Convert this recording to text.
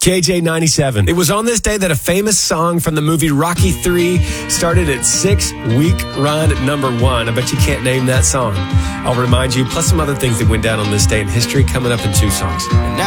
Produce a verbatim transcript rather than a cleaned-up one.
K J ninety-seven. It was on this day that a famous song from the movie Rocky three started its six-week run at number one. I bet you can't name that song. I'll remind you, plus some other things that went down on this day in history coming up in two songs.